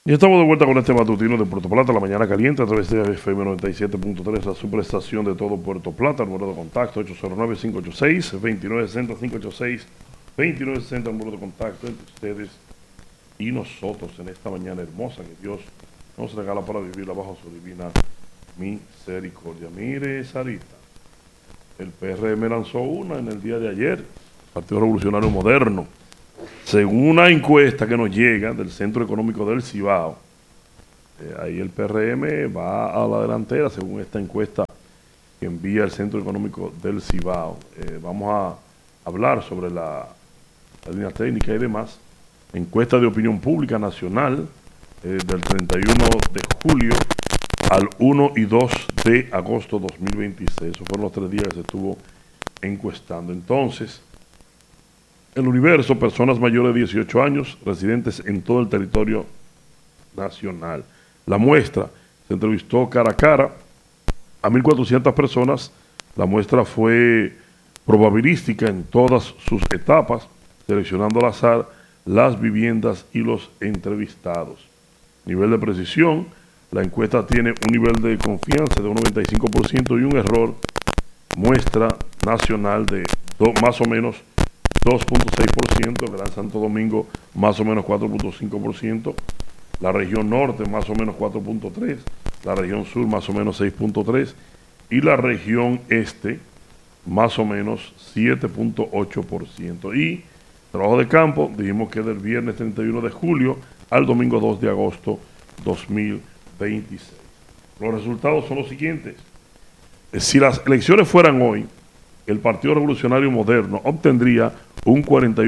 Y estamos de vuelta con este matutino de Puerto Plata, la mañana caliente, a través de FM 97.3, la superestación de todo Puerto Plata. El número de contacto 809-586-2960, 586-2960, el número de contacto entre ustedes y nosotros en esta mañana hermosa que Dios nos regala para vivirla bajo su divina misericordia. Mire, Sarita, el PRM lanzó una en el día de ayer, Partido Revolucionario Moderno. Según una encuesta que nos llega del Centro Económico del Cibao, ahí el PRM va a la delantera, según esta encuesta que envía el Centro Económico del Cibao. Vamos a hablar sobre la línea técnica y demás. Encuesta de opinión pública nacional del 31 de julio al 1 y 2 de agosto 2026. Esos fueron los 3 días que se estuvo encuestando. Entonces, el universo, personas mayores de 18 años, residentes en todo el territorio nacional. La muestra se entrevistó cara a cara a 1.400 personas. La muestra fue probabilística en todas sus etapas, seleccionando al azar las viviendas y los entrevistados. Nivel de precisión, la encuesta tiene un nivel de confianza de un 95% y un error muestra nacional de más o menos 2.6%, el Gran Santo Domingo más o menos 4.5%, la región norte más o menos 4.3%, la región sur más o menos 6.3% y la región este más o menos 7.8%. Y trabajo de campo, dijimos que del viernes 31 de julio al domingo 2 de agosto 2026. Los resultados son los siguientes. Si las elecciones fueran hoy, el Partido Revolucionario Moderno obtendría un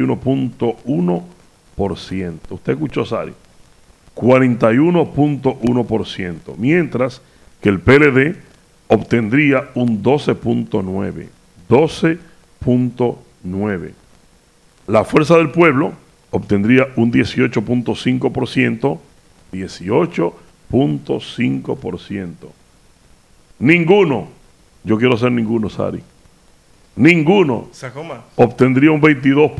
41.1%. ¿Usted escuchó, Sari? 41.1%. Mientras que el PLD obtendría un 12.9%. 12.9%. La Fuerza del Pueblo obtendría un 18.5%. 18.5%. Ninguno, yo quiero ser ninguno, Sari. Ninguno obtendría un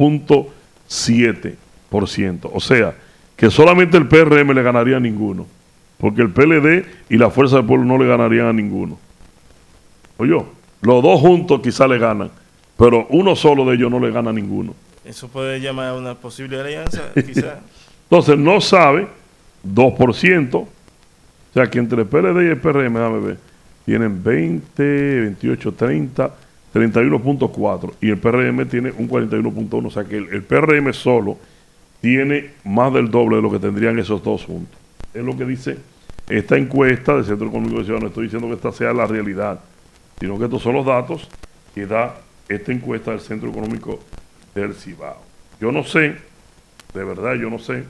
22.7%. O sea, que solamente el PRM le ganaría a ninguno. Porque el PLD y la Fuerza del Pueblo no le ganarían a ninguno. Oye, los dos juntos quizá le ganan, pero uno solo de ellos no le gana a ninguno. Eso puede llamar a una posible alianza, quizá. Entonces, no sabe, 2%. O sea, que entre el PLD y el PRM, déjame ver, tienen 20, 28, 30... 31.4 y el PRM tiene un 41.1, o sea que el PRM solo tiene más del doble de lo que tendrían esos dos juntos. Es lo que dice esta encuesta del Centro Económico del Cibao. No estoy diciendo que esta sea la realidad, sino que estos son los datos que da esta encuesta del Centro Económico del Cibao. Yo no sé, de verdad yo no sé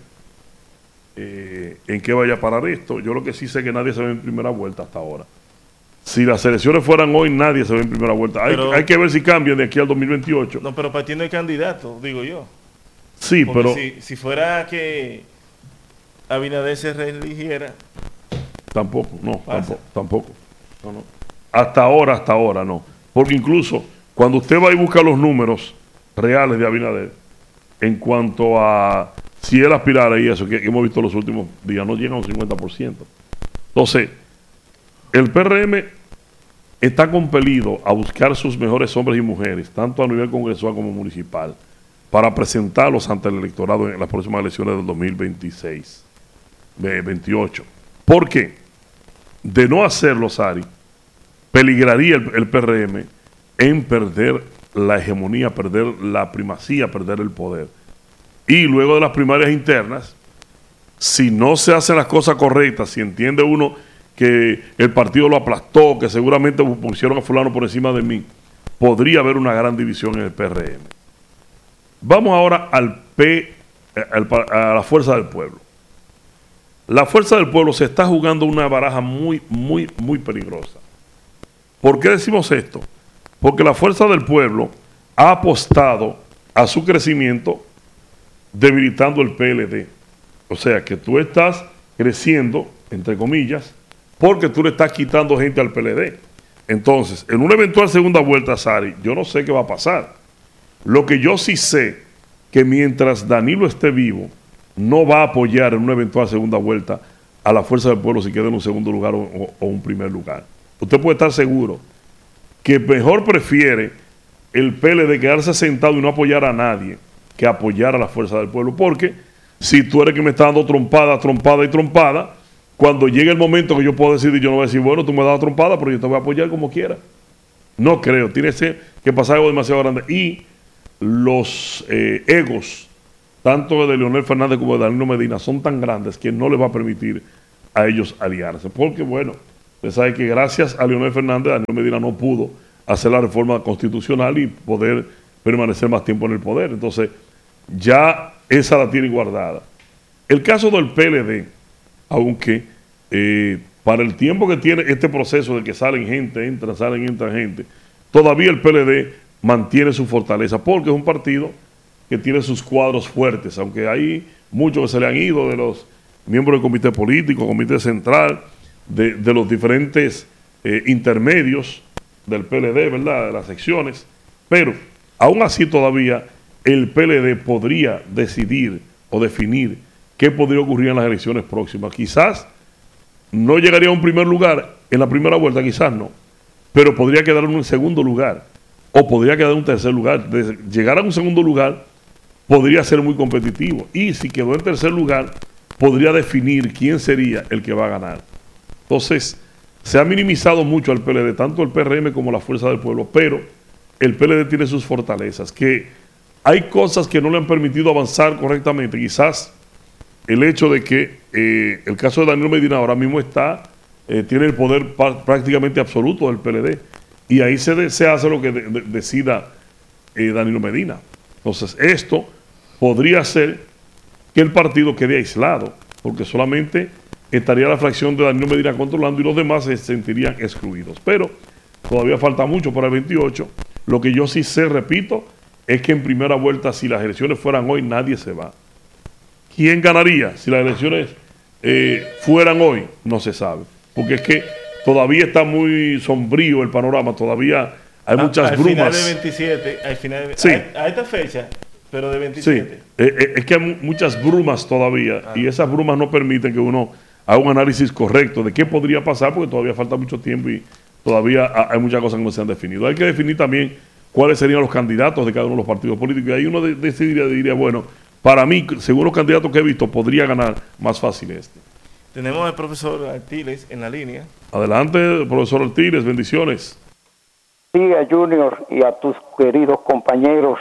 en qué vaya a parar esto. Yo lo que sí sé es que nadie se ve en primera vuelta hasta ahora. Si las elecciones fueran hoy, nadie se ve en primera vuelta. Hay que ver si cambian de aquí al 2028. No, pero partiendo de candidato, digo yo. Sí, porque pero... Si fuera que Abinader se reeligiera... Tampoco, no, tampoco. No. Hasta ahora no. Porque incluso cuando usted va y busca los números reales de Abinader, en cuanto a si él aspirara y eso, que hemos visto los últimos días, no llega a un 50%. Entonces... el PRM está compelido a buscar sus mejores hombres y mujeres, tanto a nivel congresual como municipal, para presentarlos ante el electorado en las próximas elecciones del 2026, 28. ¿Por qué? De no hacerlo, Sari, peligraría el PRM en perder la hegemonía, perder la primacía, perder el poder. Y luego de las primarias internas, si no se hacen las cosas correctas, si entiende uno que el partido lo aplastó, que seguramente pusieron a fulano por encima de mí, podría haber una gran división en el PRM. Vamos ahora a la Fuerza del Pueblo. La Fuerza del Pueblo se está jugando una baraja muy peligrosa. ¿Por qué decimos esto? Porque la Fuerza del Pueblo ha apostado a su crecimiento debilitando el PLD. O sea que tú estás creciendo, entre comillas, porque tú le estás quitando gente al PLD. Entonces, en una eventual segunda vuelta, Sari, yo no sé qué va a pasar. Lo que yo sí sé, que mientras Danilo esté vivo, no va a apoyar en una eventual segunda vuelta a la Fuerza del Pueblo si queda en un segundo lugar o un primer lugar. Usted puede estar seguro que mejor prefiere el PLD quedarse sentado y no apoyar a nadie que apoyar a la Fuerza del Pueblo, porque si tú eres que me está dando trompada, cuando llegue el momento que yo puedo decidir, yo no voy a decir, bueno, tú me has dado trompada, pero yo te voy a apoyar como quiera. No creo, tiene que pasar algo demasiado grande. Y los egos, tanto de Leonel Fernández como de Danilo Medina, son tan grandes que no les va a permitir a ellos aliarse. Porque, bueno, usted sabe que gracias a Leonel Fernández, Danilo Medina no pudo hacer la reforma constitucional y poder permanecer más tiempo en el poder. Entonces, ya esa la tiene guardada. El caso del PLD, aunque para el tiempo que tiene este proceso de que salen gente, entra gente, todavía el PLD mantiene su fortaleza, porque es un partido que tiene sus cuadros fuertes, aunque hay muchos que se le han ido de los miembros del comité político, comité central, de los diferentes intermedios del PLD, ¿verdad?, de las secciones, pero aún así todavía el PLD podría decidir o definir qué podría ocurrir en las elecciones próximas. Quizás no llegaría a un primer lugar en la primera vuelta, quizás no, pero podría quedar en un segundo lugar o podría quedar en un tercer lugar. De llegar a un segundo lugar podría ser muy competitivo, y si quedó en tercer lugar podría definir quién sería el que va a ganar. Entonces, se ha minimizado mucho al PLD, tanto el PRM como la Fuerza del Pueblo, pero el PLD tiene sus fortalezas, que hay cosas que no le han permitido avanzar correctamente. Quizás el hecho de que el caso de Danilo Medina ahora mismo tiene el poder prácticamente absoluto del PLD, y ahí se hace lo que decida Danilo Medina. Entonces, esto podría hacer que el partido quede aislado, porque solamente estaría la fracción de Danilo Medina controlando y los demás se sentirían excluidos. Pero todavía falta mucho para el 28. Lo que yo sí sé, repito, es que en primera vuelta, si las elecciones fueran hoy, nadie se va. ¿Quién ganaría si las elecciones fueran hoy? No se sabe, porque es que todavía está muy sombrío el panorama, todavía hay muchas brumas. Al final de 27, sí, a esta fecha, pero de 27. Sí, es que hay muchas brumas todavía, y esas brumas no permiten que uno haga un análisis correcto de qué podría pasar, porque todavía falta mucho tiempo y todavía hay muchas cosas que no se han definido. Hay que definir también cuáles serían los candidatos de cada uno de los partidos políticos, y ahí uno diría, bueno, para mí, según los candidatos que he visto, podría ganar más fácil este. Tenemos al profesor Artiles en la línea. Adelante, profesor Artiles, bendiciones. Sí, a Junior y a tus queridos compañeros,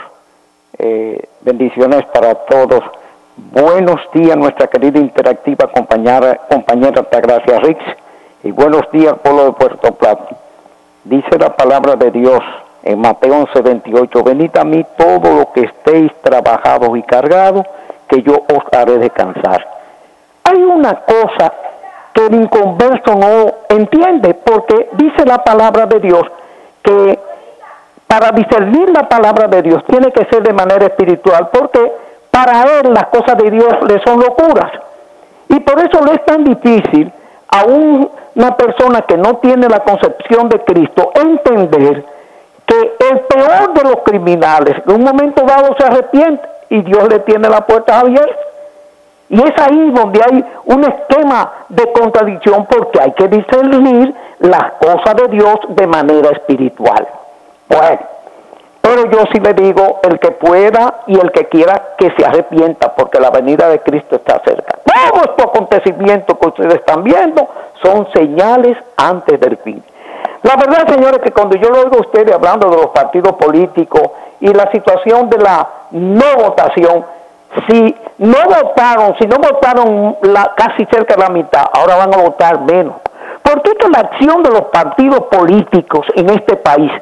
bendiciones para todos. Buenos días, nuestra querida interactiva compañera Altagracia Rix, y buenos días, pueblo de Puerto Plata. Dice la palabra de Dios en Mateo 11:28, venid a mí todos los que estéis trabajados y cargados, que yo os haré descansar. Hay una cosa que el inconverso no entiende, porque dice la palabra de Dios que para discernir la palabra de Dios tiene que ser de manera espiritual, porque para él las cosas de Dios le son locuras. Y por eso le es tan difícil a una persona que no tiene la concepción de Cristo entender que el peor de los criminales en un momento dado se arrepiente y Dios le tiene la puerta abierta. Y es ahí donde hay un esquema de contradicción, porque hay que discernir las cosas de Dios de manera espiritual. Bueno, pero yo sí le digo, el que pueda y el que quiera que se arrepienta, porque la venida de Cristo está cerca. Todos estos acontecimientos que ustedes están viendo son señales antes del fin. La verdad, señores, que cuando yo lo oigo a ustedes hablando de los partidos políticos y la situación de la no votación, si no votaron casi cerca de la mitad, ahora van a votar menos. Porque esta es la acción de los partidos políticos en este país.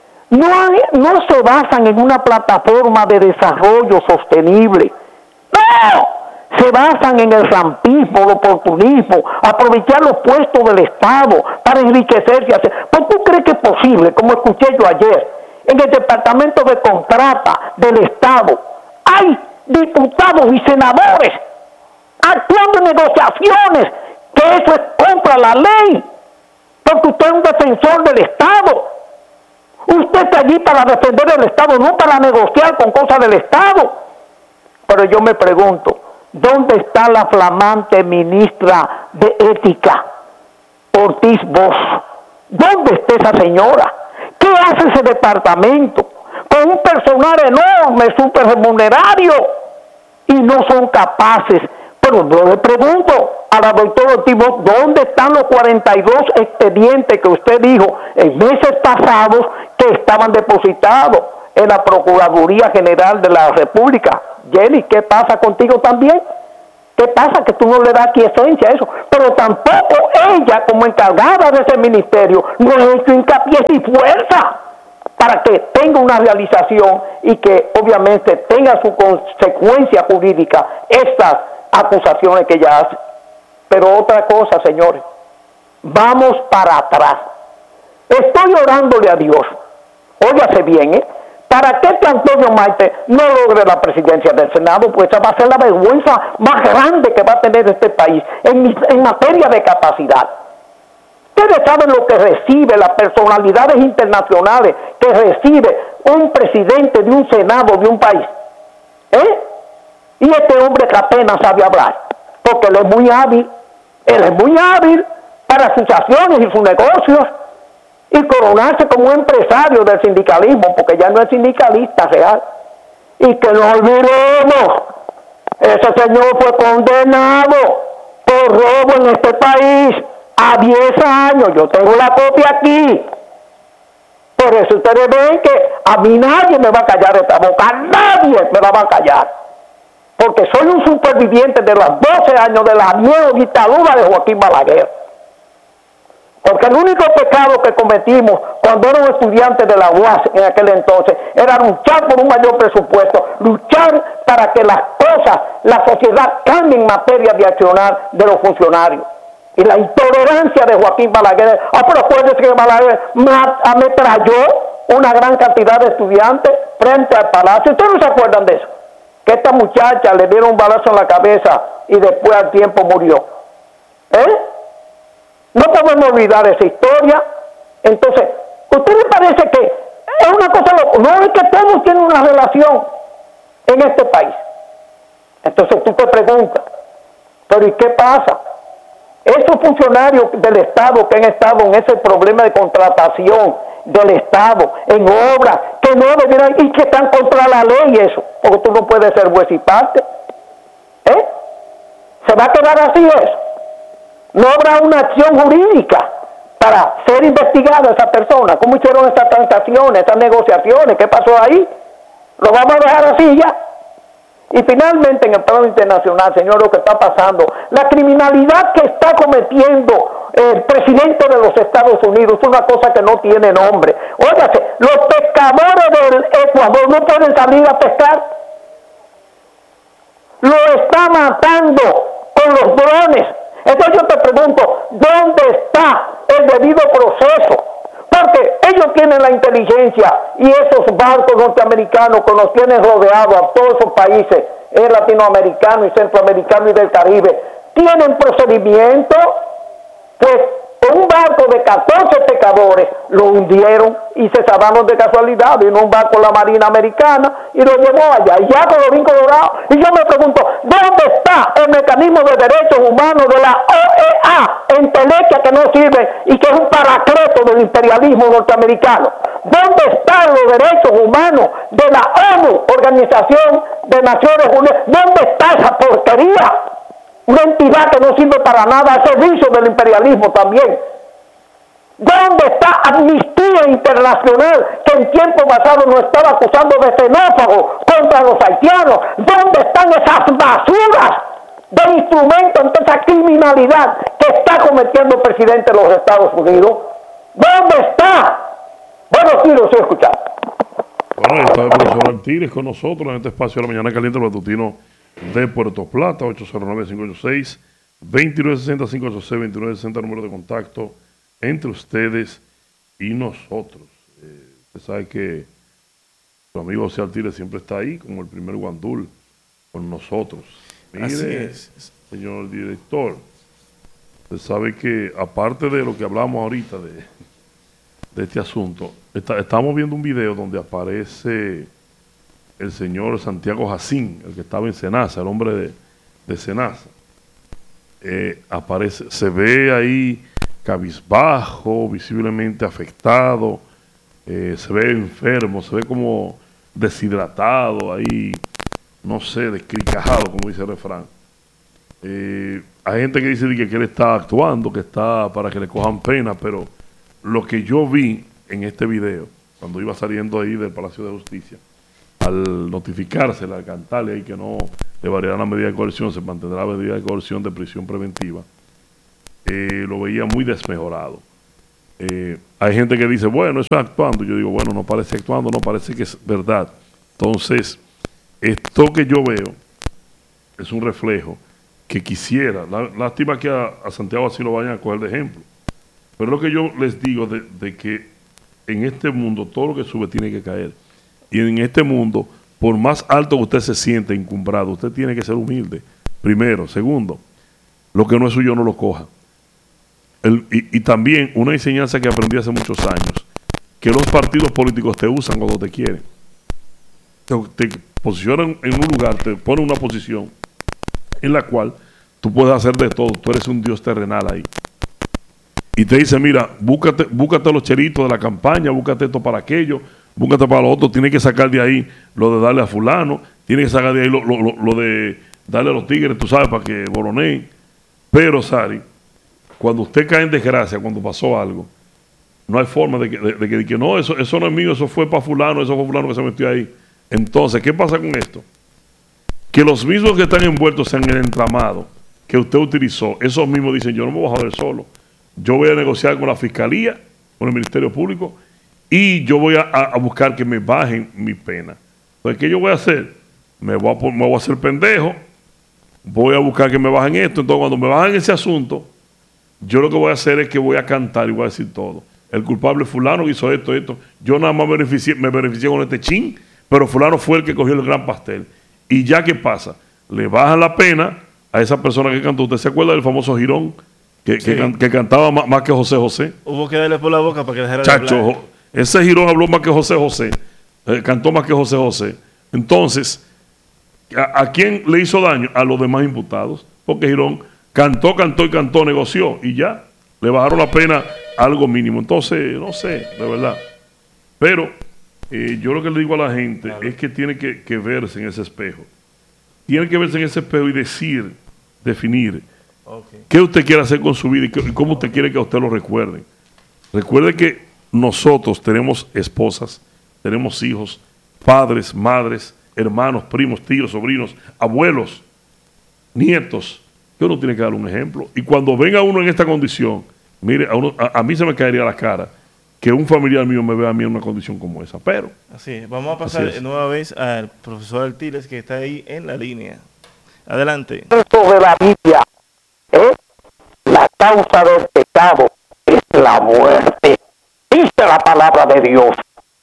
No se basan en una plataforma de desarrollo sostenible. ¡No! Se basan en el rampismo, el oportunismo, aprovechar los puestos del Estado para enriquecerse. ¿Por qué crees que es posible, como escuché yo ayer, en el Departamento de Contrata del Estado, hay diputados y senadores actuando en negociaciones, que eso es contra la ley, porque usted es un defensor del Estado? Usted está allí para defender el Estado, no para negociar con cosas del Estado. Pero yo me pregunto, ¿Dónde está la flamante ministra de Ética, Ortiz Bosch? ¿Dónde está esa señora? ¿Qué hace ese departamento con un personal enorme, súper remunerario? Y no son capaces. Pero yo le pregunto a la doctora Ortiz Bosch, ¿dónde están los 42 expedientes que usted dijo en meses pasados que estaban depositados en la Procuraduría General de la República? Jenny, ¿qué pasa contigo también? ¿Qué pasa? Que tú no le das quiesencia a eso. Pero tampoco ella, como encargada de ese ministerio, no ha hecho hincapié y fuerza para que tenga una realización y que obviamente tenga su consecuencia jurídica estas acusaciones que ella hace. Pero otra cosa, señores, vamos para atrás. Estoy orándole a Dios, óyase bien, para que Antonio Maite no logre la presidencia del Senado, pues esa va a ser la vergüenza más grande que va a tener este país en materia de capacidad. Ustedes saben lo que recibe las personalidades internacionales que recibe un presidente de un Senado de un país. Y este hombre que apenas sabe hablar, porque él es muy hábil para sus acciones y sus negocios, y coronarse como empresario del sindicalismo, porque ya no es sindicalista real. Y que no olvidemos, ese señor fue condenado por robo en este país a 10 años. Yo tengo la copia aquí. Por eso ustedes ven que a mí nadie me va a callar esta boca, nadie me la va a callar. Porque soy un superviviente de los 12 años de la dictadura de Joaquín Balaguer. Porque el único pecado que cometimos cuando éramos estudiantes de la UAS en aquel entonces era luchar por un mayor presupuesto, luchar para que las cosas, la sociedad cambie en materia de accionar de los funcionarios. Y la intolerancia de Joaquín Balaguer, pero acuérdense que Balaguer ametralló una gran cantidad de estudiantes frente al palacio. ¿Ustedes no se acuerdan de eso? Que esta muchacha le dieron un balazo en la cabeza y después al tiempo murió. No podemos olvidar esa historia. Entonces, ¿a usted le parece que es una cosa loca? No, es que todos tienen una relación en este país. Entonces tú te preguntas, ¿pero y qué pasa? Esos funcionarios del Estado que han estado en ese problema de contratación del Estado, en obras, que no debieran y que están contra la ley, eso, porque tú no puedes ser juez y parte. ¿Se va a quedar así eso? No habrá una acción jurídica para ser investigada esa persona. ¿Cómo hicieron estas transacciones, estas negociaciones? ¿Qué pasó ahí? ¿Lo vamos a dejar así ya? Y finalmente en el plano internacional, señor, lo que está pasando, la criminalidad que está cometiendo el presidente de los Estados Unidos es una cosa que no tiene nombre. Óigase, los pescadores del Ecuador no pueden salir a pescar. Lo está matando con los drones. Entonces yo te pregunto, ¿dónde está el debido proceso? Porque ellos tienen la inteligencia y esos barcos norteamericanos que nos tienen rodeados a todos esos países latinoamericanos y centroamericanos y del Caribe, tienen procedimientos. Pues con un barco de 14 pescadores lo hundieron y se salvaron de casualidad. Vino un barco de la Marina Americana y lo llevó allá, y ya colorín colorado. Y yo me pregunto, ¿dónde está el mecanismo de derechos humanos de la OEA, entelequia que no sirve y que es un paracleto del imperialismo norteamericano? ¿Dónde están los derechos humanos de la ONU, Organización de Naciones Unidas? ¿Dónde está esa porquería? Una entidad que no sirve para nada al servicio del imperialismo también. ¿Dónde está Amnistía Internacional, que en tiempo pasado nos estaba acusando de xenófobo contra los haitianos? ¿Dónde están esas basuras de instrumentos ante esa criminalidad que está cometiendo el presidente de los Estados Unidos? ¿Dónde está? Bueno, sí, lo estoy escuchando. Bueno, está el profesor Altírez con nosotros en este espacio de la mañana caliente matutino de Puerto Plata, 809-586-2960, 586-2960, número de contacto entre ustedes y nosotros. Usted sabe que su amigo José Altírez siempre está ahí, como el primer guandul con nosotros. Mire, así es. Señor director, usted sabe que aparte de lo que hablamos ahorita de este asunto, estamos viendo un video donde aparece el señor Santiago Jacín, el que estaba en Senasa, el hombre de Senasa, aparece, se ve ahí cabizbajo, visiblemente afectado, se ve enfermo, se ve como deshidratado ahí, no sé, descricajado, como dice el refrán. Hay gente que dice que él está actuando, que está para que le cojan pena, pero lo que yo vi en este video, cuando iba saliendo ahí del Palacio de Justicia, al notificársela, al cantarle ahí que no le variará la medida de coerción, se mantendrá la medida de coerción de prisión preventiva, lo veía muy desmejorado. Hay gente que dice, bueno, eso es actuando. Yo digo, bueno, no parece actuando, no parece que es verdad. Entonces, esto que yo veo es un reflejo que quisiera, lástima que a Santiago así lo vayan a coger de ejemplo, pero lo que yo les digo de que en este mundo todo lo que sube tiene que caer, y en este mundo, por más alto que usted se siente encumbrado, usted tiene que ser humilde, primero. Segundo, lo que no es suyo no lo coja. Y también una enseñanza que aprendí hace muchos años, que los partidos políticos te usan cuando te quieren. Te posicionan en un lugar, te ponen una posición en la cual tú puedes hacer de todo, tú eres un dios terrenal ahí. Y te dice, mira, búscate los chelitos de la campaña, búscate esto para aquello, búscate para lo otro, tienes que sacar de ahí lo de darle a fulano, tienes que sacar de ahí lo de darle a los tigres, tú sabes, para que boroneen. Pero, Sari, cuando usted cae en desgracia, cuando pasó algo, no hay forma de que no, eso no es mío, eso fue para fulano, eso fue fulano que se metió ahí. Entonces, ¿qué pasa con esto? Que los mismos que están envueltos en el entramado que usted utilizó, esos mismos dicen, yo no me voy a joder solo, yo voy a negociar con la Fiscalía, con el Ministerio Público, y yo voy a buscar que me bajen mi pena. Entonces, ¿qué yo voy a hacer? Me voy a hacer pendejo, voy a buscar que me bajen esto. Entonces, cuando me bajan ese asunto, yo lo que voy a hacer es que voy a cantar y voy a decir todo. El culpable fulano hizo esto. Yo nada más me beneficié con este chin, pero fulano fue el que cogió el gran pastel. Y ya, ¿qué pasa? Le bajan la pena a esa persona que cantó. ¿Usted se acuerda del famoso Girón? Que cantaba más que José José. Hubo que darle por la boca para que dejara de hablar. Ese Girón habló más que José José. Cantó más que José José. Entonces, ¿a quién le hizo daño? A los demás imputados. Porque Girón cantó, negoció y ya. Le bajaron la pena a algo mínimo. Entonces, no sé, de verdad. Pero yo lo que le digo a la gente es que tiene que verse en ese espejo. Tiene que verse en ese espejo y definir qué usted quiere hacer con su vida y cómo usted quiere que a usted lo recuerden. Recuerde que nosotros tenemos esposas, tenemos hijos, padres, madres, hermanos, primos, tíos, sobrinos, abuelos, nietos, que uno tiene que dar un ejemplo. Y cuando venga uno en esta condición, mire, a mí se me caería la cara que un familiar mío me vea a mí en una condición como esa, pero... Así es. Vamos a pasar nueva vez al profesor Altiles, que está ahí en la línea. Adelante. Sobre la Biblia, la causa del pecado es la muerte. Dice la palabra de Dios.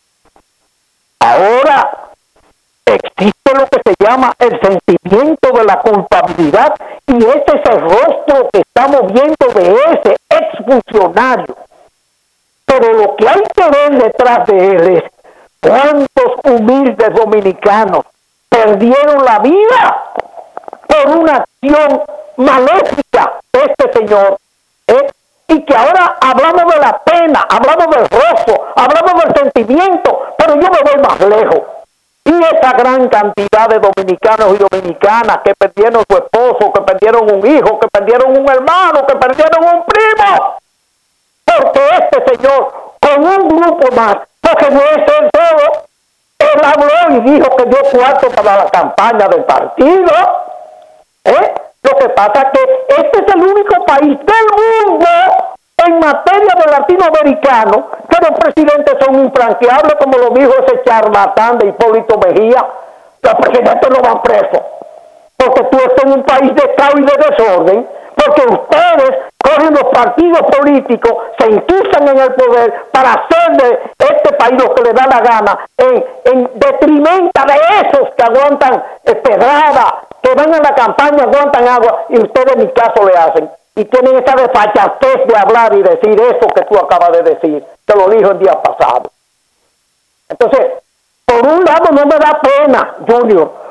Ahora existe lo que se llama el sentimiento de la culpabilidad, y ese es el rostro que estamos viendo de ese exfuncionario. Pero lo que hay que ver detrás de él es cuántos humildes dominicanos perdieron la vida por una acción maléfica de este señor, y que ahora hablamos de la pena, hablamos del rostro, hablamos del sentimiento, pero yo me voy más lejos. Y esa gran cantidad de dominicanos y dominicanas que perdieron su esposo, que perdieron un hijo, que perdieron un hermano, que perdieron un primo, porque este señor, con un grupo más, porque no es él solo, él habló y dijo que dio cuarto para la campaña del partido. Lo que pasa es que este es el único país del mundo en materia de latinoamericano que los presidentes son infranqueables, como lo dijo ese charlatán de Hipólito Mejía. Los presidentes no van presos porque tú estás en un país de caos y de desorden, porque ustedes cogen los partidos políticos, se enquistan en el poder para hacer de este país lo que les da la gana, en detrimento de esos que aguantan pedrada, que van a la campaña, aguantan agua, y ustedes ni caso le hacen. Y tienen esa desfachatez de hablar y decir eso que tú acabas de decir, que lo dijo el día pasado. Entonces, por un lado no me da pena, Junior,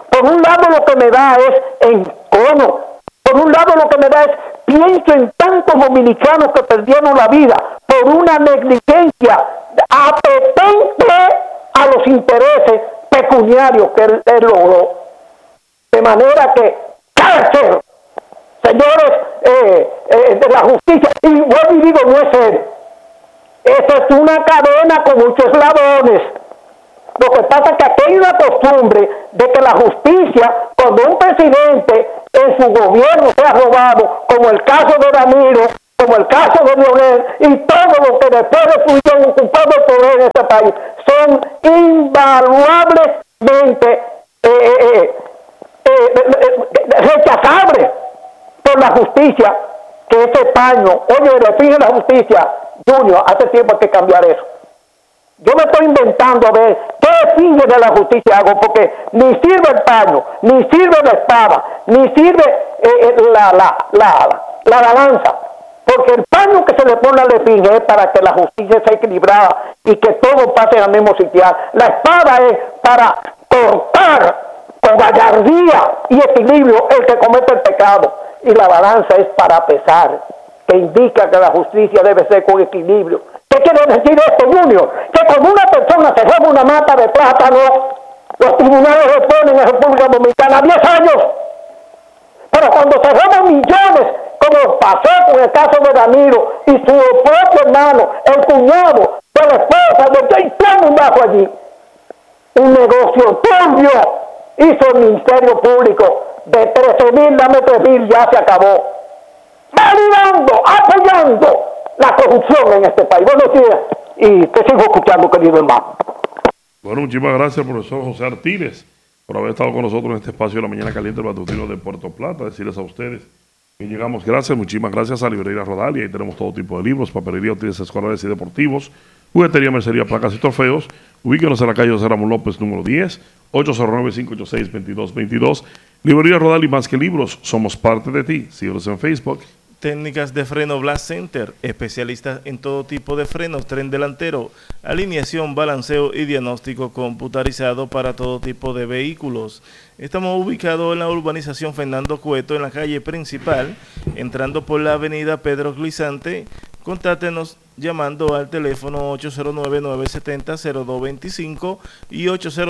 Por un lado lo que me da es encono. Por un lado lo que me da es pienso en tantos dominicanos que perdieron la vida por una negligencia apetente a los intereses pecuniarios que él logró. De manera que cárcel, señores de la justicia, y vuelvo y digo, no es él. Esa es una cadena con muchos eslabones. Lo que pasa es que aquí hay una costumbre de que la justicia, cuando un presidente en su gobierno se ha robado, como el caso de Ramiro, como el caso de Leonel, y todo lo que después estuvieron ocupando el poder en este país, son invaluablemente rechazables por la justicia, que ese paño, oye, le pide la justicia, Junior, hace tiempo hay que cambiar eso. Yo me estoy inventando a ver qué fin de la justicia hago, porque ni sirve el paño, ni sirve la espada, ni sirve la balanza, porque el paño que se le pone al fin es para que la justicia sea equilibrada y que todo pase al mismo sitio. La espada es para cortar con gallardía y equilibrio el que comete el pecado, y la balanza es para pesar, que indica que la justicia debe ser con equilibrio. ¿Qué quiere decir esto, Junior? Que cuando una persona se roba una mata de plátano, los tribunales le ponen en República Dominicana 10 años. Pero cuando se roban millones, como pasó con el caso de Danilo y su propio hermano, el cuñado de la esposa, de que hay un bajo allí, un negocio turbio hizo el Ministerio Público. De 13.000, dame 3.000, ya se acabó. Validando, apoyando la corrupción en este país. Buenos días, y te sigo escuchando, querido hermano. Bueno, muchísimas gracias, profesor José Artiles, por haber estado con nosotros en este espacio de la Mañana Caliente, el matutino de Puerto Plata. Decirles a ustedes que llegamos, muchísimas gracias a Librería Rodal, y ahí tenemos todo tipo de libros, papelería, útiles escolares y deportivos, juguetería, mercería, placas y trofeos. Ubíquenos en la calle José Ramón López, número 10, 809-586-2222. Librería Rodal y Más que Libros, somos parte de ti. Síguenos en Facebook. Técnicas de freno Blast Center, especialistas en todo tipo de frenos, tren delantero, alineación, balanceo y diagnóstico computarizado para todo tipo de vehículos. Estamos ubicados en la urbanización Fernando Cueto, en la calle principal, entrando por la avenida Pedro Glissante. Contáctenos llamando al teléfono 809-970-0225 y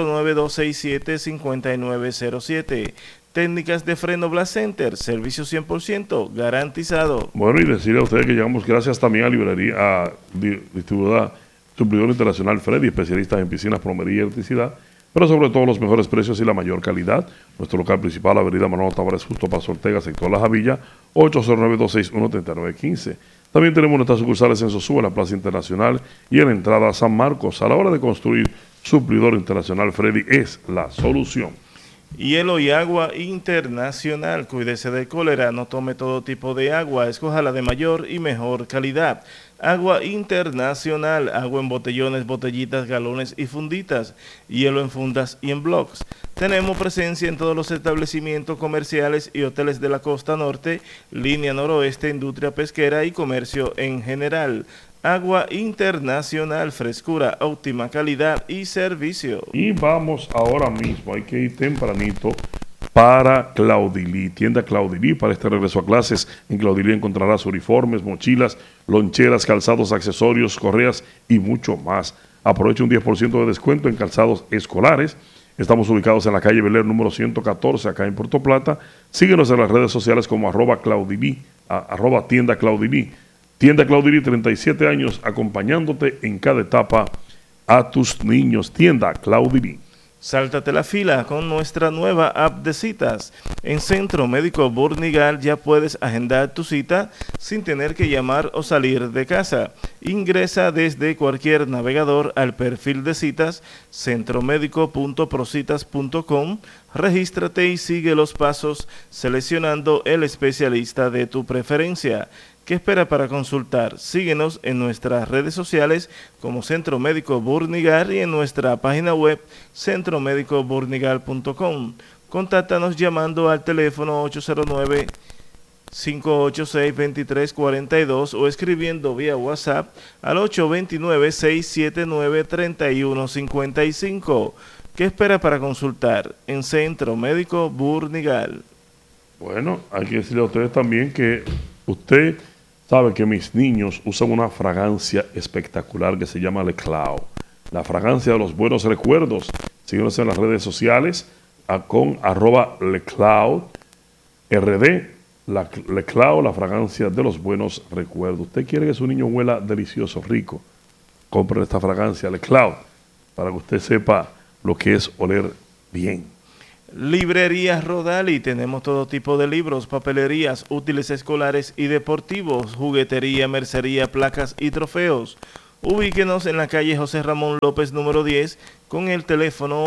809-267-5907. Técnicas de freno Blast Center, servicio 100% garantizado. Bueno, y decirle a ustedes que llegamos gracias también a Librería, a Distribuidor Internacional Freddy, especialistas en piscinas, plomería y electricidad, pero sobre todo los mejores precios y la mayor calidad. Nuestro local principal, Avenida Manuel Tavares, justo Paso Ortega, sector La Javilla, 809-261-3915. También tenemos nuestras sucursales en Sosúa, en la Plaza Internacional y en la entrada a San Marcos. A la hora de construir, Suplidor Internacional Freddy es la solución. Hielo y agua internacional. Cuídese del cólera, no tome todo tipo de agua, escoja la de mayor y mejor calidad. Agua internacional, agua en botellones, botellitas, galones y funditas, hielo en fundas y en blocks. Tenemos presencia en todos los establecimientos comerciales y hoteles de la costa norte, línea noroeste, industria pesquera y comercio en general. Agua internacional, frescura, óptima calidad y servicio. Y vamos ahora mismo, hay que ir tempranito para Claudilí, tienda Claudilí para este regreso a clases. En Claudilí encontrarás uniformes, mochilas, loncheras, calzados, accesorios, correas y mucho más. Aprovecha un 10% de descuento en calzados escolares. Estamos ubicados en la calle Bel Air número 114, acá en Puerto Plata. Síguenos en las redes sociales como @Claudilí, @tienda Claudilí. Tienda Claudilí, 37 años acompañándote en cada etapa a tus niños. Tienda Claudilí. Sáltate la fila con nuestra nueva app de citas. En Centro Médico Burnigal ya puedes agendar tu cita sin tener que llamar o salir de casa. Ingresa desde cualquier navegador al perfil de citas centromedico.procitas.com, regístrate y sigue los pasos seleccionando el especialista de tu preferencia. ¿Qué espera para consultar? Síguenos en nuestras redes sociales como Centro Médico Burnigal y en nuestra página web centromedicoburnigal.com. Contáctanos llamando al teléfono 809-586-2342 o escribiendo vía WhatsApp al 829-679-3155. ¿Qué espera para consultar en Centro Médico Burnigal? Bueno, hay que decirle a ustedes también que usted sabe que mis niños usan una fragancia espectacular que se llama Leclau, la fragancia de los buenos recuerdos. Síguenos en las redes sociales con @Leclau RD, Leclau, la fragancia de los buenos recuerdos. Usted quiere que su niño huela delicioso, rico, compre esta fragancia Leclau para que usted sepa lo que es oler bien. Librerías Rodali, tenemos todo tipo de libros, papelerías, útiles escolares y deportivos, juguetería, mercería, placas y trofeos. Ubíquenos en la calle José Ramón López número 10 con el teléfono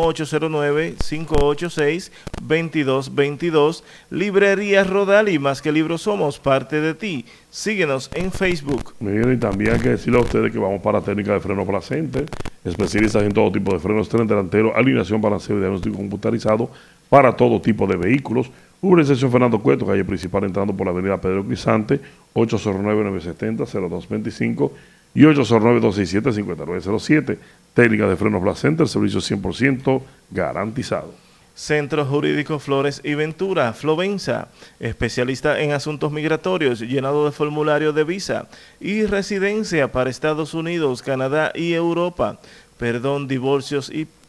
809-586-2222. Librerías Rodali, más que libros somos parte de ti. Síguenos en Facebook. Miren, y también hay que decirle a ustedes que vamos para técnica de freno Placenter, especialistas en todo tipo de frenos, tren delantero, alineación, balanceo y diagnóstico computarizado para todo tipo de vehículos. Urbanización Fernando Cueto, calle principal entrando por la avenida Pedro Crisante, 809-970-0225 y 809-267-5907. Técnica de frenos Placenter, servicio 100% garantizado. Centro Jurídico Flores y Ventura, Flovenza, especialista en asuntos migratorios, llenado de formulario de visa y residencia para Estados Unidos, Canadá y Europa. Divorcios,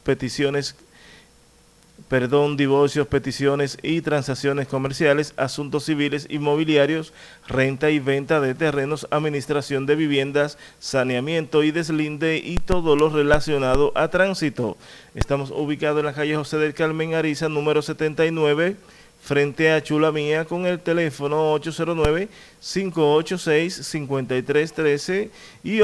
peticiones y transacciones comerciales, asuntos civiles, inmobiliarios, renta y venta de terrenos, administración de viviendas, saneamiento y deslinde y todo lo relacionado a tránsito. Estamos ubicados en la calle José del Carmen Ariza, número 79, frente a Chula Mía, con el teléfono 809-586-5313 y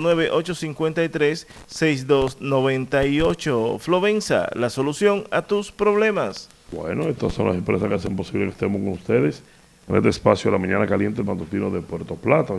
809-853-6298. Flovenza, la solución a tus problemas. Bueno, estas son las empresas que hacen posible que estemos con ustedes en este espacio de la mañana caliente, el matutino de Puerto Plata,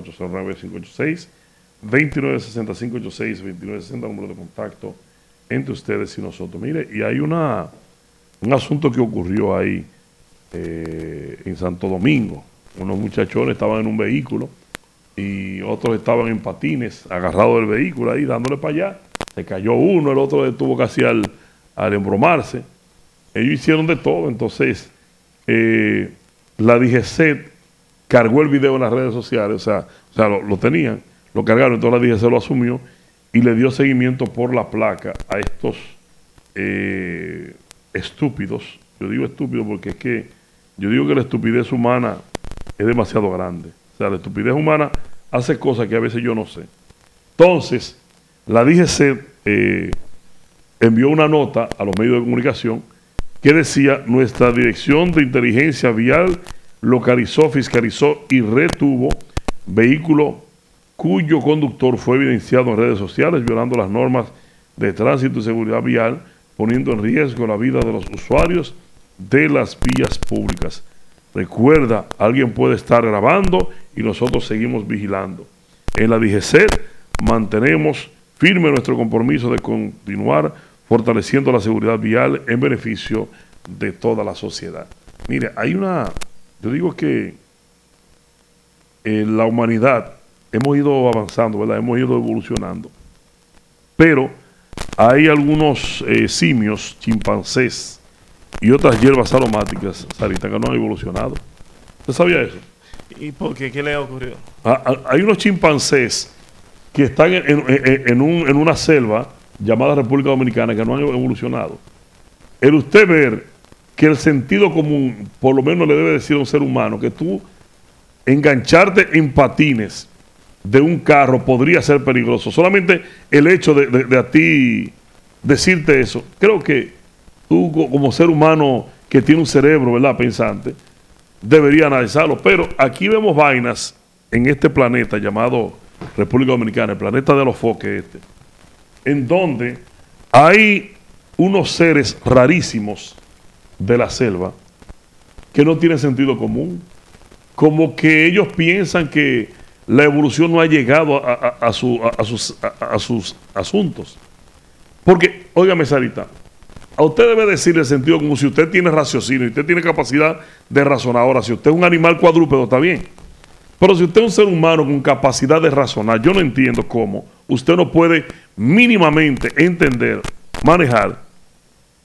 809-586-2960, 586-2960, número de contacto entre ustedes y nosotros. Mire, y hay un asunto que ocurrió ahí en Santo Domingo. Unos muchachones estaban en un vehículo y otros estaban en patines agarrados del vehículo ahí dándole para allá. Se cayó uno, el otro estuvo casi al embromarse. Ellos hicieron de todo. Entonces la DGC cargó el video en las redes sociales, o sea lo tenían, lo cargaron, entonces la DGC lo asumió y le dio seguimiento por la placa a estos estúpidos. Yo digo estúpido porque es que yo digo que la estupidez humana es demasiado grande. O sea, la estupidez humana hace cosas que a veces yo no sé. Entonces, la DGC envió una nota a los medios de comunicación que decía: nuestra Dirección de Inteligencia Vial localizó, fiscalizó y retuvo vehículo cuyo conductor fue evidenciado en redes sociales violando las normas de tránsito y seguridad vial, poniendo en riesgo la vida de los usuarios de las vías públicas. Recuerda, alguien puede estar grabando y nosotros seguimos vigilando. En la DGC mantenemos firme nuestro compromiso de continuar fortaleciendo la seguridad vial en beneficio de toda la sociedad. Mire, yo digo que la humanidad hemos ido avanzando, ¿verdad? Hemos ido evolucionando, pero hay algunos simios, chimpancés y otras hierbas aromáticas, Sarita, que no han evolucionado. ¿Usted sabía eso? ¿Y por qué? ¿Qué le ha ocurrido? Hay unos chimpancés que están en una selva llamada República Dominicana que no han evolucionado. El usted ver que el sentido común, por lo menos le debe decir a un ser humano, que tú engancharte en patines de un carro podría ser peligroso. Solamente el hecho de a ti decirte eso, creo que tú como ser humano que tiene un cerebro, ¿verdad?, pensante, debería analizarlo. Pero aquí vemos vainas en este planeta llamado República Dominicana, el planeta de los foques en donde hay unos seres rarísimos de la selva que no tienen sentido común. Como que ellos piensan que la evolución no ha llegado a sus asuntos. Porque, óigame, Sarita, a usted debe decirle el sentido como si usted tiene raciocinio y usted tiene capacidad de razonar. Ahora, si usted es un animal cuadrúpedo, está bien. Pero si usted es un ser humano con capacidad de razonar, yo no entiendo cómo usted no puede mínimamente entender, manejar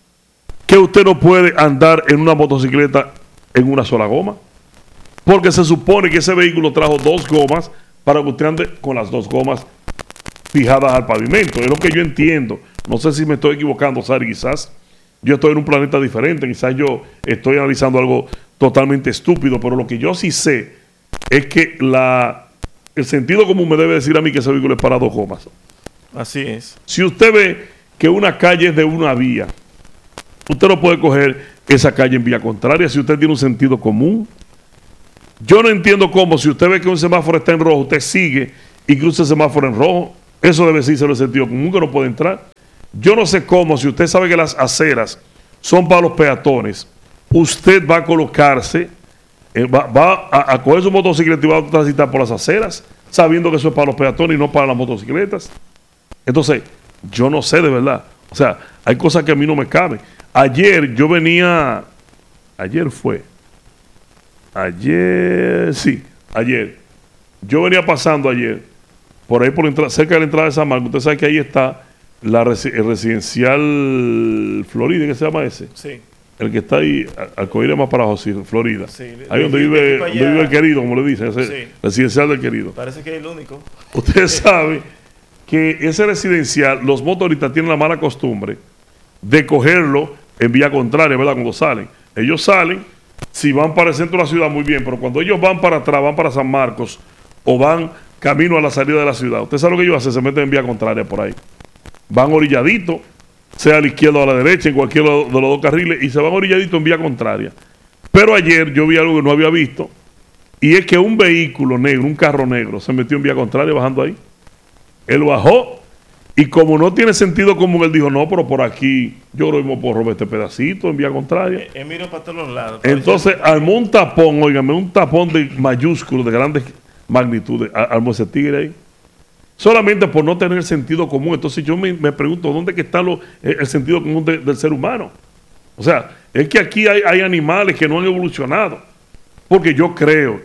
que usted no puede andar en una motocicleta en una sola goma? Porque se supone que ese vehículo trajo 2 gomas para que usted ande con las 2 gomas fijadas al pavimento. Es lo que yo entiendo. No sé si me estoy equivocando, Sari, quizás yo estoy en un planeta diferente, quizás yo estoy analizando algo totalmente estúpido, pero lo que yo sí sé es que el sentido común me debe decir a mí que ese vehículo es para 2 gomas. Así es. Si usted ve que una calle es de una vía, usted no puede coger esa calle en vía contraria si usted tiene un sentido común. Yo no entiendo cómo, si usted ve que un semáforo está en rojo, usted sigue y cruza el semáforo en rojo. Eso debe ser el sentido común, que no puede entrar. Yo no sé cómo, si usted sabe que las aceras son para los peatones, usted va a colocarse, va a coger su motocicleta y va a transitar por las aceras, sabiendo que eso es para los peatones y no para las motocicletas. Entonces, yo no sé de verdad. O sea, hay cosas que a mí no me caben. Ayer yo venía, ayer yo venía pasando ayer, por ahí cerca de la entrada de San Marcos. Usted sabe que ahí está el residencial Florida, ¿qué se llama ese? Sí. El que está ahí, al coger más para abajo, sí, Florida. Sí, ahí donde vive el querido, como le dicen, ese sí. Residencial del querido. Parece que es el único. Usted sabe que ese residencial, los motoristas tienen la mala costumbre de cogerlo en vía contraria, ¿verdad? Cuando salen. Ellos salen, si van para el centro de la ciudad, muy bien, pero cuando ellos van para atrás, van para San Marcos o van camino a la salida de la ciudad, usted sabe lo que ellos hacen, se meten en vía contraria por ahí. Van orilladitos, sea a la izquierda o a la derecha, en cualquiera de los 2 carriles, y se van orilladitos en vía contraria. Pero ayer yo vi algo que no había visto, y es que un vehículo negro, un carro negro, se metió en vía contraria bajando ahí. Él bajó, y como no tiene sentido común, él dijo, no, pero por aquí yo creo que puedo robar este pedacito en vía contraria. Miro para todos los lados. Entonces, armó un tapón, óigame, un tapón de mayúsculo, de grandes magnitudes, armó ese tigre ahí. Solamente por no tener sentido común. Entonces yo me pregunto, ¿dónde que está el sentido común del ser humano? O sea, es que aquí hay animales que no han evolucionado. Porque yo creo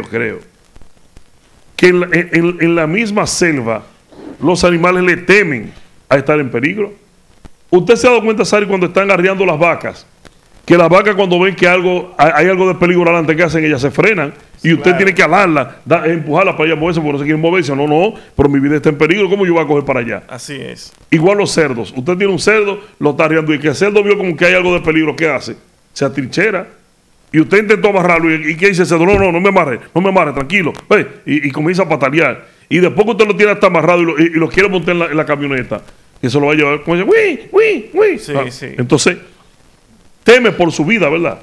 que en la misma selva los animales le temen a estar en peligro. Usted se ha dado cuenta, Sari, cuando están arriando las vacas, que las vacas cuando ven que hay algo de peligro adelante, que hacen? Ellas se frenan y usted tiene que alarla, empujarla para allá moverse, porque no se quieren moverse. No, pero mi vida está en peligro, ¿cómo yo voy a coger para allá? Así es. Igual los cerdos. Usted tiene un cerdo, lo está arriando, y que el cerdo vio como que hay algo de peligro, ¿qué hace? Se atrinchera. Y usted intentó amarrarlo, ¿y qué dice el cerdo? No me amarre, tranquilo. Ve, y comienza a patalear. Y después que usted lo tiene hasta amarrado y lo quiere montar en la camioneta, y eso lo va a llevar, como dice, ¡uy! Sí, sí. Entonces, teme por su vida, ¿verdad?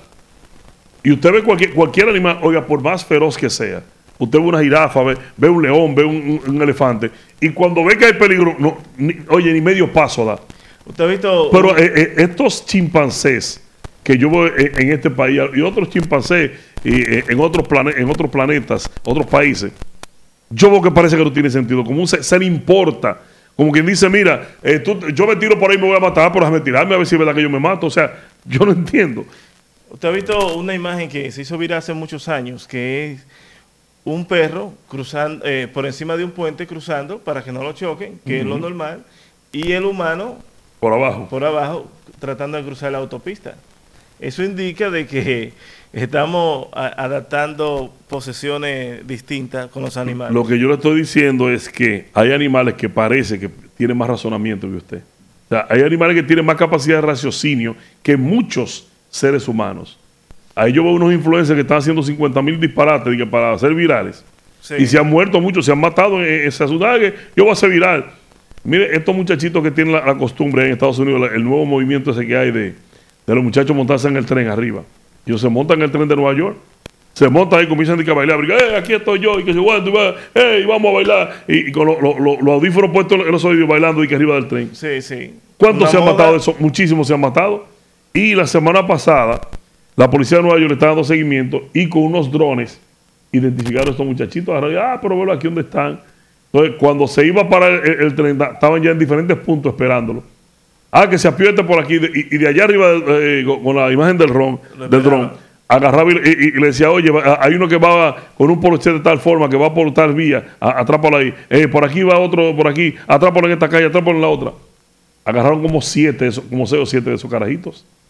Y usted ve cualquier animal, oiga, por más feroz que sea, usted ve una jirafa, ve un león, ve un elefante, y cuando ve que hay peligro, ni medio paso da. ¿Usted ha visto? Pero estos chimpancés que yo veo en este país, y otros chimpancés en otros planetas, otros países, yo veo que parece que no tiene sentido común, se le importa. Como quien dice, mira, yo me tiro por ahí y me voy a matar, pero déjame tirarme a ver si es verdad que yo me mato. O sea, yo no entiendo. ¿Usted ha visto una imagen que se hizo viral hace muchos años, que es un perro cruzando por encima de un puente, cruzando para que no lo choquen, que es lo normal, y el humano por abajo, tratando de cruzar la autopista? Eso indica de que estamos adaptando posesiones distintas con los animales. Lo que yo le estoy diciendo es que hay animales que parece que tienen más razonamiento que usted. O sea, hay animales que tienen más capacidad de raciocinio que muchos seres humanos. Ahí yo veo unos influencers que están haciendo 50,000 disparates para hacer virales. Sí. Y se han muerto muchos, se han matado en esa ciudad, que yo voy a hacer viral. Mire, estos muchachitos que tienen la costumbre en Estados Unidos, el nuevo movimiento ese que hay de los muchachos montarse en el tren arriba. Ellos se montan en el tren de Nueva York, se montan ahí y comienzan a bailar, aquí estoy yo, y que se vamos a bailar, y con los audífonos puestos en los oídos bailando y que arriba del tren. Sí, sí. ¿Cuántos se han matado de eso? Muchísimos se han matado. Y la semana pasada, la policía de Nueva York le está dando seguimiento y con unos drones identificaron a estos muchachitos. Pero bueno, aquí donde están. Entonces, cuando se iba para el tren, estaban ya en diferentes puntos esperándolo. Que se apierte por aquí, y de allá arriba, con la imagen del dron, agarraba y le decía, oye, hay uno que va con un poloche de tal forma, que va por tal vía, atrápalo ahí. Por aquí va otro, por aquí, atrápalo en esta calle, atrápalo en la otra. Agarraron como 6 o 7 de esos carajitos.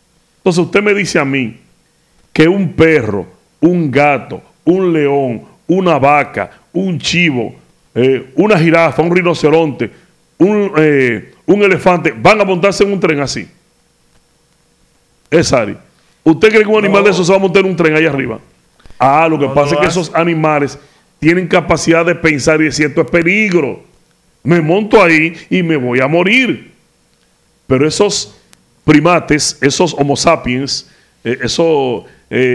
Entonces usted me dice a mí que un perro, un gato, un león, una vaca, un chivo, una jirafa, un rinoceronte, un elefante, van a montarse en un tren así. Ari, ¿usted cree que un animal de esos se va a montar en un tren ahí arriba? Ah, lo que pasa es que esos animales tienen capacidad de pensar y decir, esto es peligro. Me monto ahí y me voy a morir. Pero esos primates, esos homo sapiens, esos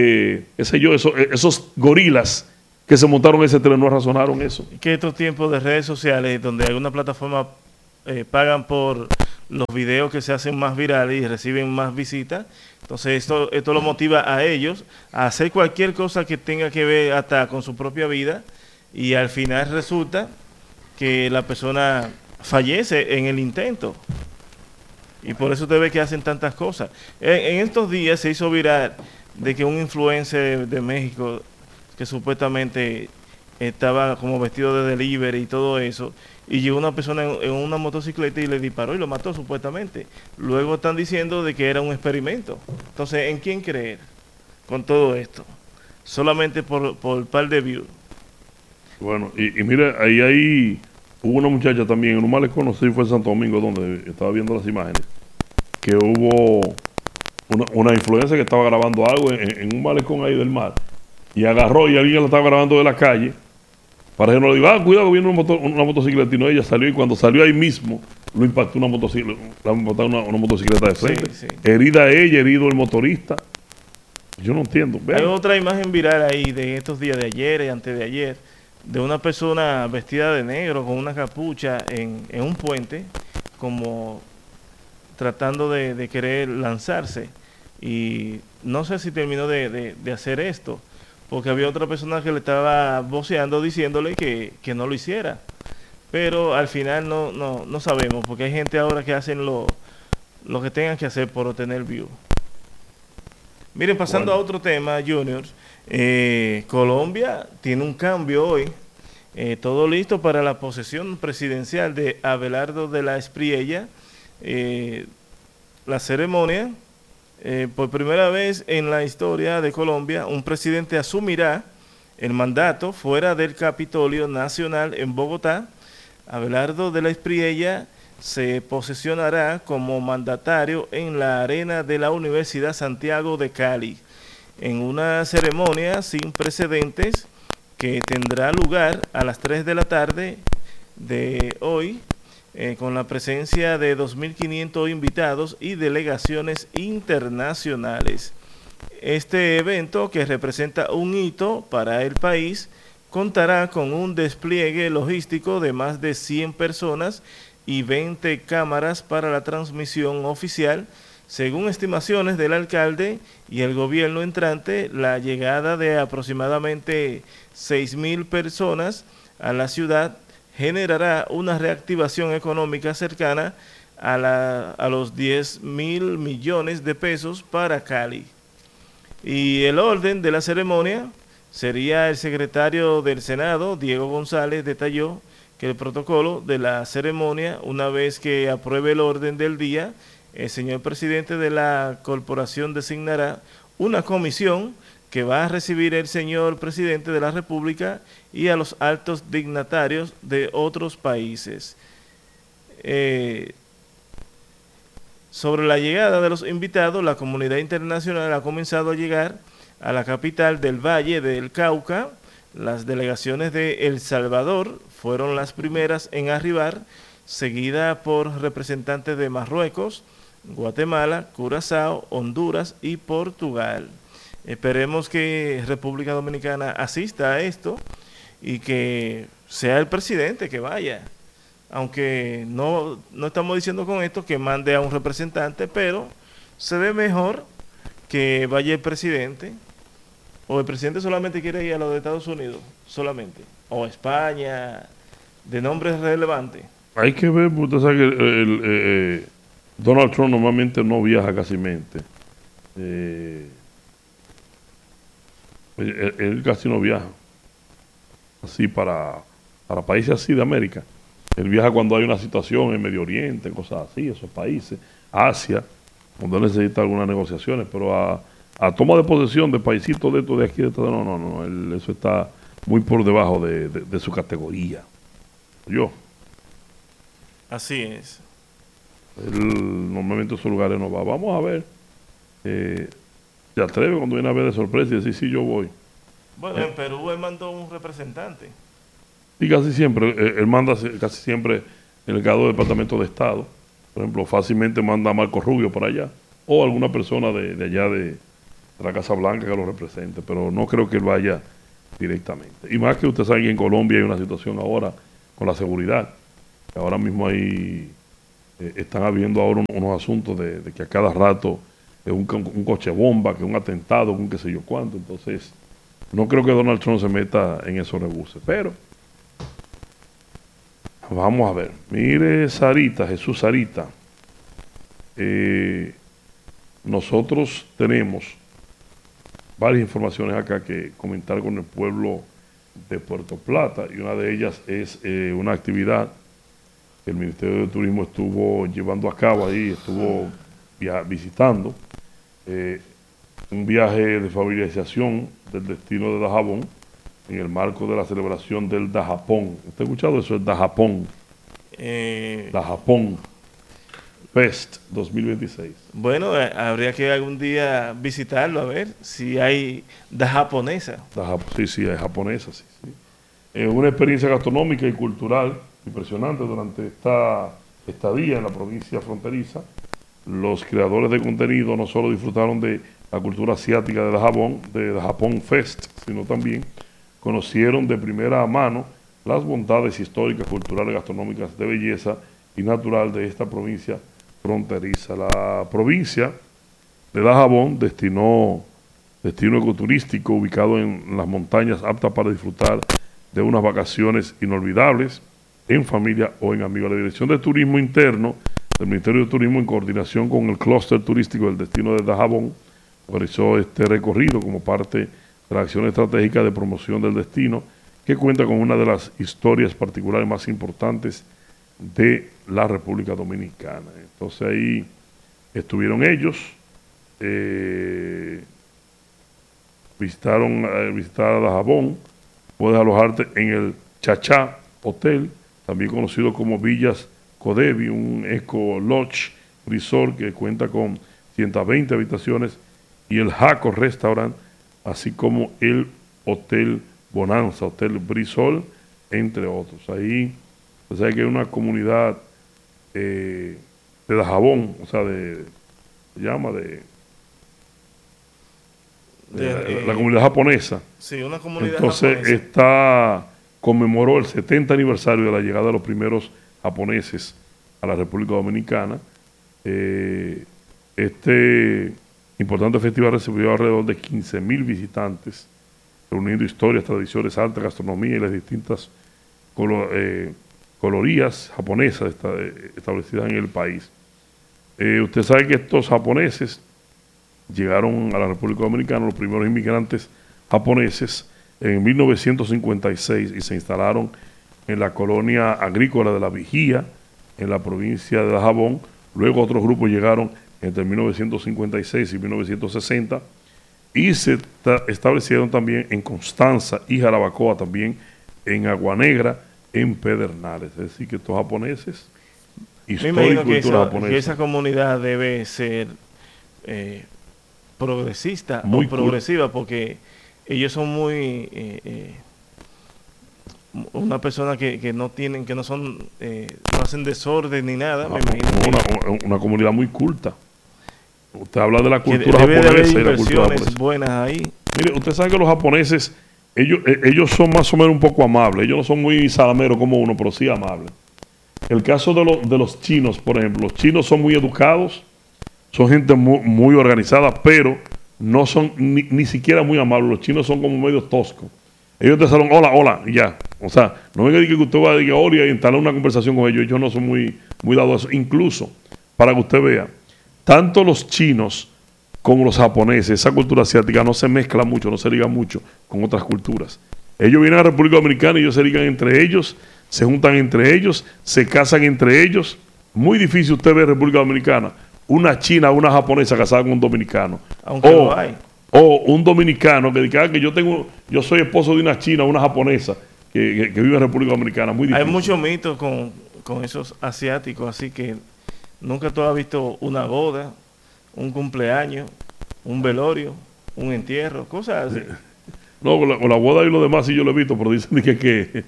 gorilas que se montaron en ese tren no razonaron eso. Que estos tiempos de redes sociales, donde alguna plataforma pagan por los videos que se hacen más virales y reciben más visitas, entonces esto lo motiva a ellos a hacer cualquier cosa que tenga que ver hasta con su propia vida, y al final resulta que la persona fallece en el intento. Y por eso usted ve que hacen tantas cosas. En estos días se hizo viral de que un influencer de México, que supuestamente estaba como vestido de delivery y todo eso, y llegó una persona en una motocicleta y le disparó y lo mató supuestamente. Luego están diciendo de que era un experimento. Entonces, ¿en quién creer con todo esto? Solamente por par de views. Bueno, y mira, ahí hubo una muchacha también en un malecón, no sé si fue en Santo Domingo, donde estaba viendo las imágenes, que hubo una influencer que estaba grabando algo en un malecón ahí del mar, y agarró y alguien la estaba grabando de la calle, para que no le diga, cuidado, viene una motocicleta, y no, ella salió, y cuando salió ahí mismo, lo impactó una motocicleta de frente. Sí, sí. Herida ella, herido el motorista. Yo no entiendo. Vean. Hay otra imagen viral ahí de estos días, de ayer y antes de ayer, de una persona vestida de negro con una capucha en un puente, como tratando de querer lanzarse, y no sé si terminó de hacer esto, porque había otra persona que le estaba voceando diciéndole que no lo hiciera, pero al final no sabemos, porque hay gente ahora que hacen lo que tengan que hacer por obtener views. Miren, pasando a otro tema, Juniors, Colombia tiene un cambio hoy. Todo listo para la posesión presidencial de Abelardo de la Espriella. La ceremonia, por primera vez en la historia de Colombia, un presidente asumirá el mandato fuera del Capitolio Nacional en Bogotá. Abelardo de la Espriella se posesionará como mandatario en la arena de la Universidad Santiago de Cali, en una ceremonia sin precedentes que tendrá lugar a las 3 de la tarde de hoy, con la presencia de 2.500 invitados y delegaciones internacionales. Este evento, que representa un hito para el país, contará con un despliegue logístico de más de 100 personas y 20 cámaras para la transmisión oficial. Según estimaciones del alcalde y el gobierno entrante, la llegada de aproximadamente 6.000 personas a la ciudad generará una reactivación económica cercana a los 10.000 millones de pesos para Cali. Y el orden de la ceremonia sería: el secretario del Senado, Diego González, detalló que el protocolo de la ceremonia, una vez que apruebe el orden del día, el señor presidente de la corporación designará una comisión que va a recibir el señor presidente de la República y a los altos dignatarios de otros países. Sobre la llegada de los invitados, la comunidad internacional ha comenzado a llegar a la capital del Valle del Cauca. Las delegaciones de El Salvador fueron las primeras en arribar, seguida por representantes de Marruecos, Guatemala, Curazao, Honduras y Portugal. Esperemos que República Dominicana asista a esto y que sea el presidente que vaya. Aunque no estamos diciendo con esto que mande a un representante, pero se ve mejor que vaya el presidente. O el presidente solamente quiere ir a los de Estados Unidos, solamente. O España, de nombres relevantes. Hay que ver, porque usted sabe que Donald Trump normalmente no viaja casi mente. Él casi no viaja así para países así de América. Él viaja cuando hay una situación en Medio Oriente, cosas así, esos países, Asia, cuando necesita algunas negociaciones, pero a toma de posesión de paisitos de estos de aquí, de estos, no, eso está muy por debajo de su categoría. Yo. Así es. Él normalmente a esos lugares no va. Vamos a ver. Se atreve cuando viene a ver de sorpresa y decir, sí, yo voy. Bueno, en Perú él mandó un representante. Y casi siempre, él manda casi siempre el encargado del Departamento de Estado. Por ejemplo, fácilmente manda a Marco Rubio para allá. O alguna persona de allá de la Casa Blanca que lo represente. Pero no creo que él vaya directamente. Y más que usted sabe que en Colombia hay una situación ahora con la seguridad. Ahora mismo hay, están habiendo ahora unos asuntos de que a cada rato es un coche bomba, que un atentado, un qué sé yo cuánto. Entonces, no creo que Donald Trump se meta en esos rebuses. Pero, vamos a ver. Mire, Sarita, Jesús Sarita. Nosotros tenemos varias informaciones acá que comentar con el pueblo de Puerto Plata, y una de ellas es una actividad que el Ministerio de Turismo estuvo llevando a cabo ahí, estuvo visitando, un viaje de familiarización del destino de Dajabón en el marco de la celebración del Dajapón. ¿Usted ha escuchado eso? El Dajapón. Dajapón Fest 2026. Bueno, habría que algún día visitarlo a ver si hay japonesa. Sí, hay japonesa, sí. Una experiencia gastronómica y cultural impresionante durante esta estadía en la provincia fronteriza. Los creadores de contenido no solo disfrutaron de la cultura asiática de Dajapón Fest, sino también conocieron de primera mano las bondades históricas, culturales, gastronómicas, de belleza y natural de esta provincia fronteriza. La provincia de Dajabón, destino ecoturístico ubicado en las montañas, apta para disfrutar de unas vacaciones inolvidables en familia o en amigos. La Dirección de Turismo Interno del Ministerio de Turismo, en coordinación con el clúster turístico del destino de Dajabón, realizó este recorrido como parte de la acción estratégica de promoción del destino, que cuenta con una de las historias particulares más importantes de la República Dominicana. Entonces ahí estuvieron ellos, visitar a Dajabón. Puedes alojarte en el Chachá Hotel, también conocido como Villas Codevi, un Eco Lodge Resort que cuenta con 120 habitaciones, y el Jaco Restaurant, así como el Hotel Bonanza, Hotel Brisol, entre otros. Ahí, o sea, que hay una comunidad de Dajabón, o sea, la comunidad japonesa. Sí, una comunidad Entonces, japonesa. Conmemoró el 70 aniversario de la llegada de los primeros japoneses a la República Dominicana. Este importante festival recibió alrededor de 15.000 visitantes, reuniendo historias, tradiciones, arte, gastronomía y las distintas colorías japonesas establecidas en el país. Usted sabe que estos japoneses llegaron a la República Dominicana, los primeros inmigrantes japoneses, en 1956, y se instalaron en la colonia agrícola de La Vigía, en la provincia de Dajabón. Luego otros grupos llegaron entre 1956 y 1960 y se establecieron también en Constanza y Jarabacoa, también en Aguanegra, en Pedernales. Es decir, que estos japoneses, historia y cultura japonesa. Que esa comunidad debe ser progresista muy o progresiva, porque ellos son muy una persona que no tienen, que no son, no hacen desorden ni nada. Me imagino una comunidad muy culta. Usted habla de la cultura debe japonesa de haber y la cultura inversiones buenas ahí. Mire, usted sabe que los japoneses, ellos son más o menos un poco amables. Ellos no son muy salameros como uno, pero sí amables. El caso de los chinos, por ejemplo, los chinos son muy educados, son gente muy organizada, pero no son ni siquiera muy amables. Los chinos son como medio toscos. Ellos te saludan, hola, hola, y ya. O sea, no venga que usted va a decir hola y instalar una conversación con ellos. Ellos no son muy dados a eso. Incluso, para que usted vea, tanto los chinos como los japoneses, esa cultura asiática no se mezcla mucho, no se liga mucho con otras culturas. Ellos vienen a la República Dominicana y ellos se ligan entre ellos, se juntan entre ellos, se casan entre ellos. Muy difícil usted ver República Dominicana una china o una japonesa casada con un dominicano. Aunque lo hay. O un dominicano que diga que yo soy esposo de una china o una japonesa que vive en República Dominicana. Muy difícil. Hay muchos mitos con esos asiáticos, así que nunca tú has visto una boda, un cumpleaños, un velorio, un entierro, cosas así. No, con la boda y lo demás sí yo lo he visto, pero dicen que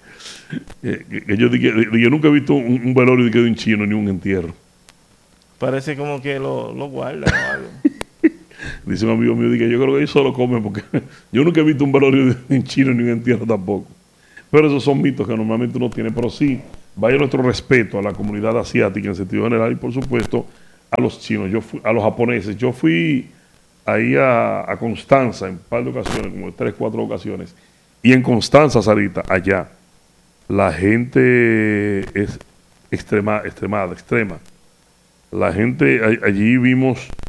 yo nunca he visto un velorio de un chino ni un entierro. Parece como que lo guardan o algo. Dice un amigo mío, yo creo que ellos solo comen porque yo nunca he visto un velorio de un chino ni un entierro tampoco. Pero esos son mitos que normalmente uno tiene, pero sí, vaya nuestro respeto a la comunidad asiática en sentido general y por supuesto a los chinos, a los japoneses. Yo fui ahí a Constanza en un par de ocasiones, como 3, 4 ocasiones, y en Constanza, Sarita, allá, la gente es extrema. La gente, allí vimos